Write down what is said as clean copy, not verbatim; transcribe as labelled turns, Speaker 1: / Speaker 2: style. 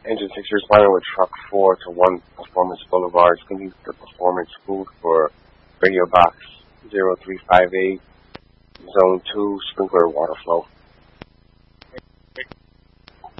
Speaker 1: Engine 6 responding with truck 4 to 1 Performance Boulevard. It's going to be the Performance booth for Radio Box 0358, Zone 2, sprinkler water flow.